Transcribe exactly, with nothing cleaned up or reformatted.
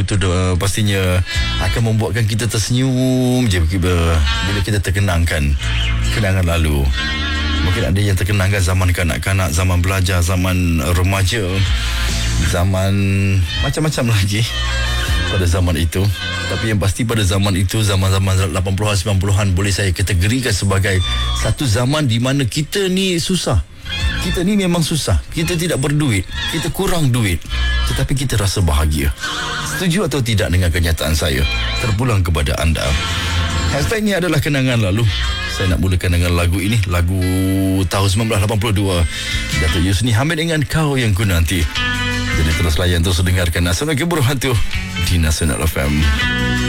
Itu uh, pastinya akan membuatkan kita tersenyum je bila, bila kita terkenangkan kenangan lalu. Mungkin ada yang terkenangkan zaman kanak-kanak, zaman belajar, zaman remaja, zaman macam-macam lagi pada zaman itu. Tapi yang pasti pada zaman itu, zaman-zaman lapan puluhan, sembilan puluhan, boleh saya kategorikan sebagai satu zaman di mana kita ni susah. Kita ni memang susah. Kita tidak berduit, kita kurang duit, tetapi kita rasa bahagia. Setuju atau tidak dengan kenyataan saya? Terpulang kepada anda. Hashtag ni adalah kenangan lalu. Saya nak mulakan dengan lagu ini, lagu tahun sembilan belas lapan puluh dua, Datuk Yusni Hamid dengan Kau Yang Ku Nanti. Jadi terus layan, terus dengarkan Nasional Keburu Hantu di Nasional F M.